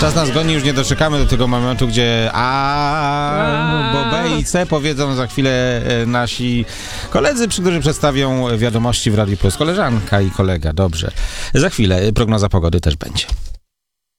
Czas nas goni, już nie doczekamy do tego momentu, gdzie bo B i C powiedzą za chwilę nasi koledzy, którzy przedstawią wiadomości w Radiu Plus. Koleżanka i kolega, dobrze. Za chwilę prognoza pogody też będzie.